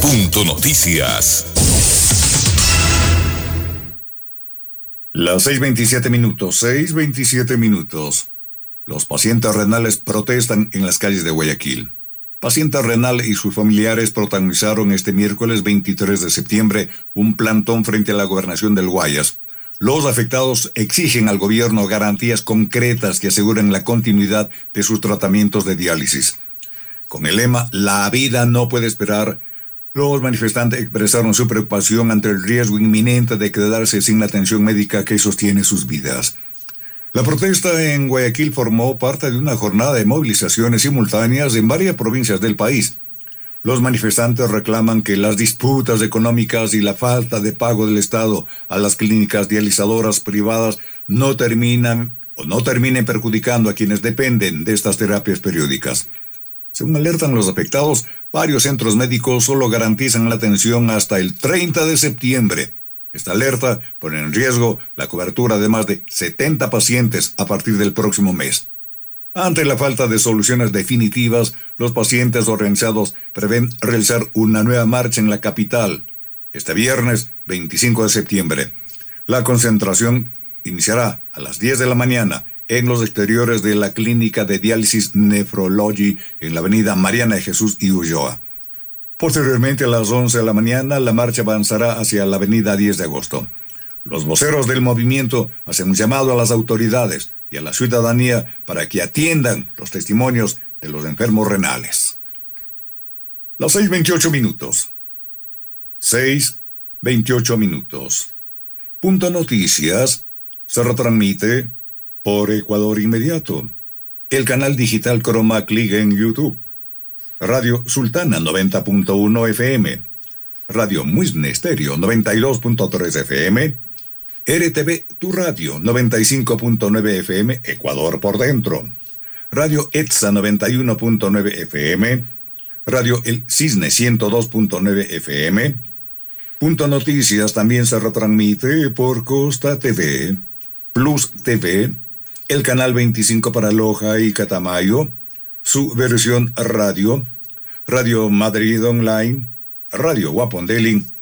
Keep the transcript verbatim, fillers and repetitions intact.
Punto Noticias. Las seis veintisiete minutos, seis veintisiete minutos. Los pacientes renales protestan en las calles de Guayaquil. Paciente renal y sus familiares protagonizaron este miércoles veintitrés de septiembre un plantón frente a la gobernación del Guayas. Los afectados exigen al gobierno garantías concretas que aseguren la continuidad de sus tratamientos de diálisis. Con el lema "La vida no puede esperar", los manifestantes expresaron su preocupación ante el riesgo inminente de quedarse sin la atención médica que sostiene sus vidas. La protesta en Guayaquil formó parte de una jornada de movilizaciones simultáneas en varias provincias del país. Los manifestantes reclaman que las disputas económicas y la falta de pago del Estado a las clínicas dializadoras privadas no terminan o no terminen perjudicando a quienes dependen de estas terapias periódicas. Según alertan los afectados, varios centros médicos solo garantizan la atención hasta el treinta de septiembre. Esta alerta pone en riesgo la cobertura de más de setenta pacientes a partir del próximo mes. Ante la falta de soluciones definitivas, los pacientes organizados prevén realizar una nueva marcha en la capital este viernes veinticinco de septiembre. La concentración iniciará a las diez de la mañana en los exteriores de la clínica de diálisis Nephrology en la avenida Mariana de Jesús y Ulloa. Posteriormente, a las once de la mañana, la marcha avanzará hacia la avenida diez de agosto. Los voceros del movimiento hacen un llamado a las autoridades y a la ciudadanía para que atiendan los testimonios de los enfermos renales. Las seis veintiocho minutos. seis veintiocho minutos. Punto Noticias se retransmite por Ecuador Inmediato, el canal digital Cromac Liga en YouTube, Radio Sultana noventa punto uno F M, Radio Muisne Estéreo noventa y dos punto tres F M, R T V Tu Radio noventa y cinco punto nueve F M, Ecuador por dentro, Radio ETSA noventa y uno punto nueve F M, Radio El Cisne ciento dos punto nueve F M. Punto Noticias también se retransmite por Costa T V, Plus T V, el canal veinticinco para Loja y Catamayo, su versión radio, Radio Madrid Online, Radio Guapondelin